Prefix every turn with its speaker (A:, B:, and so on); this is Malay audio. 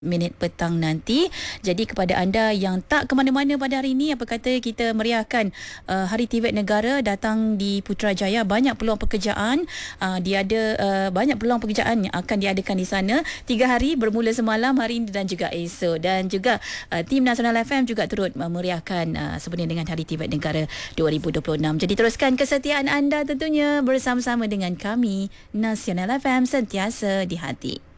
A: minit petang nanti. Jadi kepada anda yang tak ke mana-mana pada hari ini, apa kata kita meriahkan Hari TVET Negara datang di Putrajaya. Banyak peluang pekerjaan, dia ada banyak peluang pekerjaan yang akan diadakan di sana. 3 hari bermula semalam, hari ini dan juga esok. Dan juga tim Nasional FM juga turut meriahkan sebenarnya dengan Hari TVET Negara 2026. Jadi teruskan kesetiaan anda tentunya bersama-sama dengan kami, Nasional FM, sentiasa di hati.